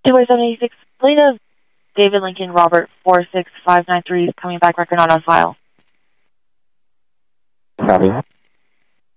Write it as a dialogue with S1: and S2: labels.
S1: 24786, Lena, David Lincoln, Robert 46593 is coming back, record not on file.
S2: Copy.